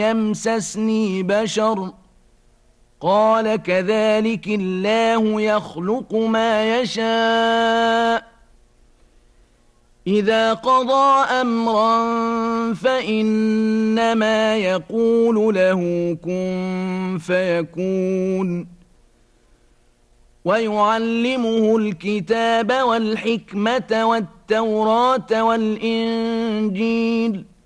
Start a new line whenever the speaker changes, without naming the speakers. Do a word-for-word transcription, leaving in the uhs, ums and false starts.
يمسسني بشر قال كذلك الله يخلق ما يشاء إذا قضى أمرا فإنما يقول له كن فيكون ويعلمه الكتاب والحكمة والتوراة والإنجيل